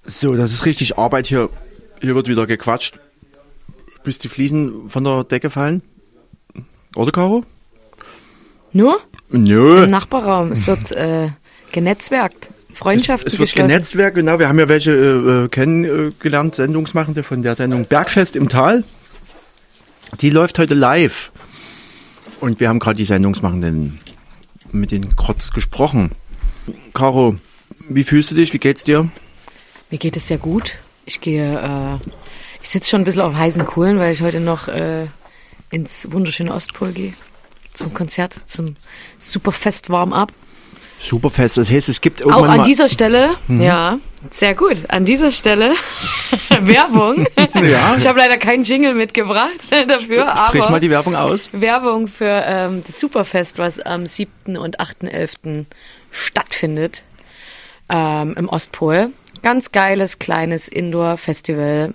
So, das ist richtig Arbeit hier. Hier wird wieder gequatscht, bis die Fliesen von der Decke fallen. Oder, Caro? Nur? Nö. Im Nachbarraum. Es wird genetzwerkt. Freundschaften Es wird geschlossen. genetzwerkt, genau. Wir haben ja welche kennengelernt, Sendungsmachende von der Sendung Bergfest im Tal. Die läuft heute live. Und wir haben gerade die Sendungsmachenden mit den kurz gesprochen. Caro, wie fühlst du dich? Wie geht's dir? Mir geht es sehr gut. Ich sitze schon ein bisschen auf heißen Kohlen, weil ich heute noch ins wunderschöne Ostpol gehe. Zum Konzert, zum Superfest Warm-Up. Superfest, das heißt, es gibt irgendwann Auch an dieser Stelle, ja, sehr gut, an dieser Stelle Werbung. Ja. Ich habe leider keinen Jingle mitgebracht dafür, Sprich aber mal die Werbung aus. Werbung für das Superfest, was am 7. und 8.11. stattfindet im Ostpol. Ganz geiles, kleines Indoor-Festival,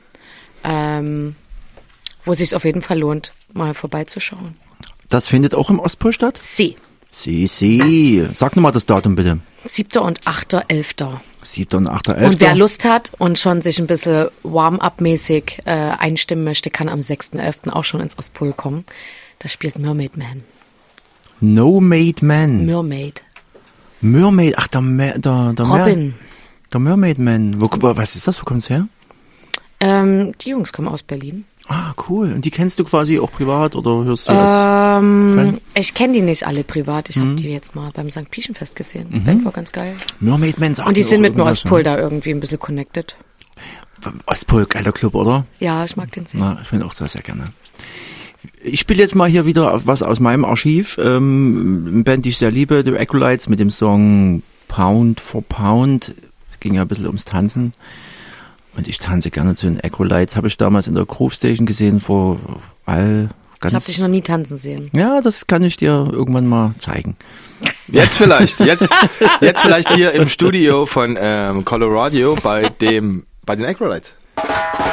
wo es sich auf jeden Fall lohnt, mal vorbeizuschauen. Das findet auch im Ostpol statt? Sie. Sag nochmal das Datum bitte. 7. und 8.11. 7. und 8.11. Und wer Lust hat und schon sich ein bisschen Warm-up-mäßig einstimmen möchte, kann am 6.11. auch schon ins Ostpol kommen. Da spielt Mermaid Man. No Made Man. Mermaid. Mermaid, ach, der Robin. Der Mermaid Man. Was ist das? Wo kommt's her? Die Jungs kommen aus Berlin. Ah, cool. Und die kennst du quasi auch privat oder hörst du das? Ich kenne die nicht alle privat. Ich habe die jetzt mal beim St. Piechenfest gesehen. Die Band war ganz geil. Mermaid Man sagt Und die mir sind auch mit dem irgendwas, Ostpol da irgendwie ein bisschen connected. Ostpol, geiler Club, oder? Ja, ich mag den sehr. Na, ich finde auch das sehr gerne. Ich spiele jetzt mal hier wieder was aus meinem Archiv. Eine Band, die ich sehr liebe, The Acolytes, mit dem Song Pound for Pound. Es ging ja ein bisschen ums Tanzen. Und ich tanze gerne zu den Acolytes. Habe ich damals in der Groove Station gesehen, Ich habe dich noch nie tanzen sehen. Ja, das kann ich dir irgendwann mal zeigen. Jetzt vielleicht. Jetzt vielleicht hier im Studio von Colorado bei den Acolytes.